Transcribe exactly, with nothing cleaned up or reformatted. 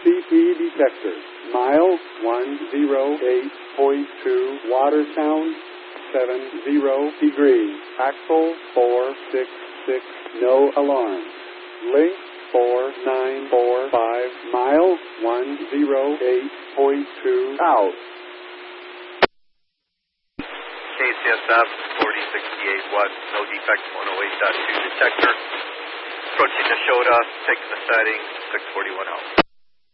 C P detector. Mile one oh eight point two. Water sound seventy degrees. Axle four six six. No alarm. Link four nine four five. Mile one oh eight point two. Out. K C S F forty sixty-eight watt, no defect one oh eight point two detector. Approaching the Shota, taking the setting, six forty-one out.